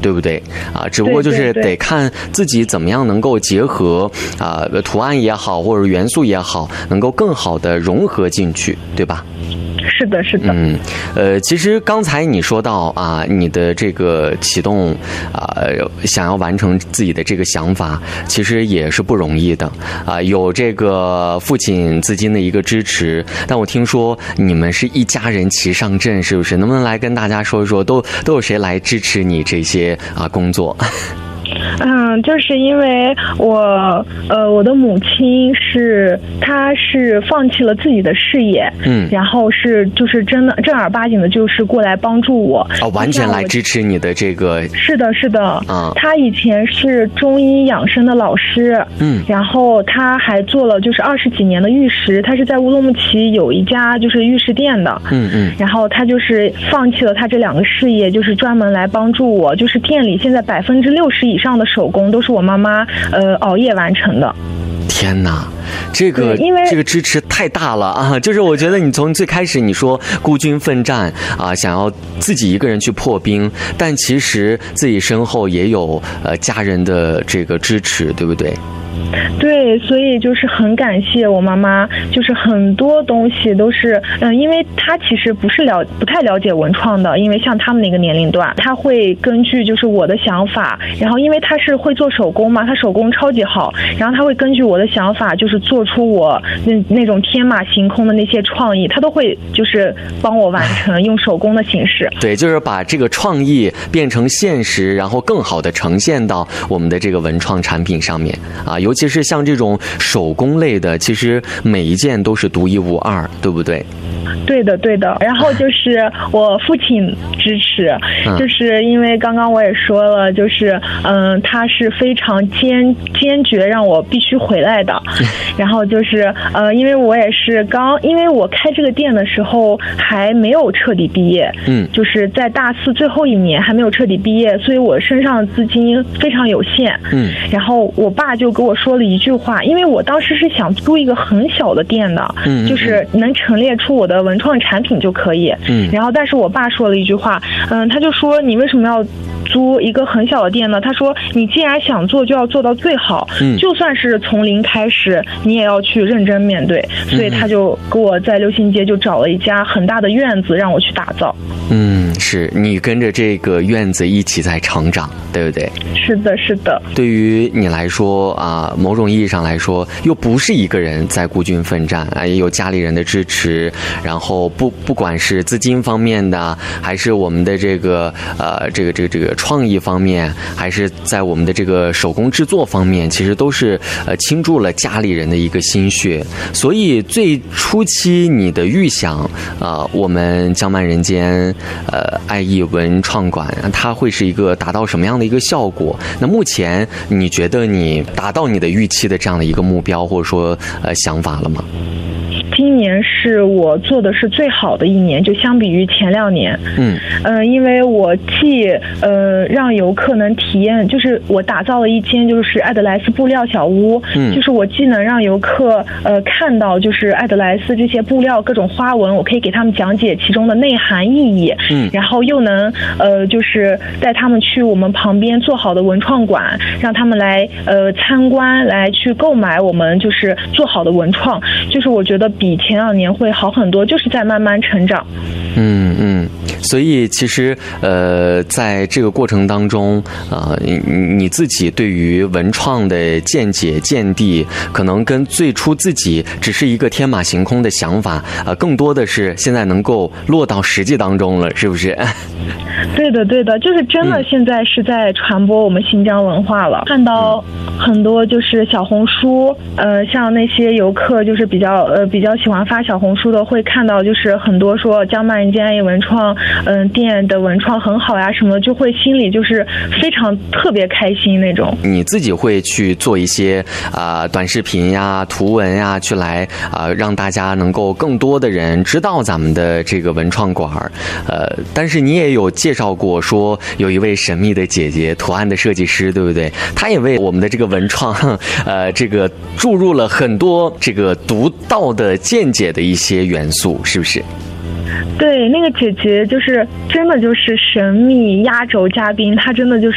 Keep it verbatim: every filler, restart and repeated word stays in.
对不对啊？只不过就是得看自己怎么样能够结合啊图案也好，或者元素也好，能够更好的融合进去，对吧？ 是的，是的。 嗯，呃，其实刚才你说到啊，你的这个启动啊，想要完成自己的这个想法，其实也是不容易的啊。有这个父亲资金的一个支持，但我听说你们是一家人齐上阵，是不是？能不能来跟大家说一说，都都有谁来支持你这些啊工作？ 嗯，就是因为我，呃，我的母亲是，她是放弃了自己的事业，嗯，然后是就是真的正儿八经的，就是过来帮助我， 哦，完全来支持你的这个。 是的，是的， 啊， 她以前是中医养生的老师，嗯，然后她还做了就是二十几年的玉石，她是在乌鲁木齐有一家就是玉石店的，嗯嗯，然后她就是放弃了她这两个事业，就是专门来帮助我，就是店里现在百分之六十以上的手工都是我妈妈呃熬夜完成的。 天哪，这个因为这个支持太大了啊！就是我觉得你从最开始你说孤军奋战啊，想要自己一个人去破冰，但其实自己身后也有呃家人的这个支持，对不对？ 对，所以就是很感谢我妈妈，就是很多东西都是，嗯，因为她其实不是了不太了解文创的，因为像他们那个年龄段，她会根据就是我的想法，然后因为她是会做手工嘛，她手工超级好，然后她会根据我的想法，就是做出我那那种天马行空的那些创意，她都会就是帮我完成，用手工的形式。 对，就是把这个创意变成现实，然后更好的呈现到我们的这个文创产品上面啊。尤其是像这种手工类的，其实每一件都是独一无二，对不对？ 对的，对的。然后就是我父亲支持，嗯、就是因为刚刚我也说了，就是嗯，他是非常坚坚决让我必须回来的。然后就是呃，因为我也是刚，因为我开这个店的时候还没有彻底毕业，嗯，就是在大四最后一年还没有彻底毕业，所以我身上的资金非常有限，嗯。然后我爸就给我说了一句话，因为我当时是想租一个很小的店的，嗯，就是能陈列出我的文创产品就可以，嗯。然后但是我爸说了一句话，嗯，他就说你为什么要租一个很小的店呢？他说你既然想做就要做到最好，嗯，就算是从零开始你也要去认真面对。所以他就给我在六星街就找了一家很大的院子让我去打造。 嗯，是你跟着这个院子一起在成长，对不对？ 是的，是的。 对于你来说啊，某种意义上来说，又不是一个人在孤军奋战啊，也有家里人的支持，然后不不管是资金方面的，还是我们的这个呃这个这个这个创意方面，还是在我们的这个手工制作方面，其实都是呃倾注了家里人的一个心血。所以最初期你的预想啊、呃，我们江漫人间呃爱艺文创馆，它会是一个达到什么样的一个效果？那目前你觉得你达到你的预期的这样的一个目标，或者说呃想法了吗？ 今年是我做的是最好的一年，就相比于前两年。嗯，呃，因为我既呃让游客能体验，就是我打造了一间就是爱德莱斯布料小屋，嗯，就是我既能让游客呃看到就是爱德莱斯这些布料各种花纹，我可以给他们讲解其中的内涵意义，嗯，然后又能呃就是带他们去我们旁边做好的文创馆，让他们来呃参观，来去购买我们就是做好的文创，就是我觉得比比前两年会好很多，就是在慢慢成长。 嗯嗯，所以其实呃，在这个过程当中啊、呃，你你自己对于文创的见解见地，可能跟最初自己只是一个天马行空的想法啊、呃，更多的是现在能够落到实际当中了，是不是？ 对的，对的，就是真的现在是在传播我们新疆文化了。嗯、看到很多就是小红书，呃，像那些游客就是比较呃比较喜欢发小红书的，会看到就是很多说江漫人间爱艺文创，嗯、呃，店的文创很好呀什么，就会心里就是非常特别开心那种。 你自己会去做一些啊、呃、短视频呀、图文呀，去来啊、呃、让大家能够更多的人知道咱们的这个文创馆，呃，但是你也有介绍过说有一位神秘的姐姐，图案的设计师，对不对？她也为我们的这个文创，呃，这个注入了很多这个独到的见解的一些元素，是不是？ 对，那个姐姐就是真的就是神秘压轴嘉宾，她真的就是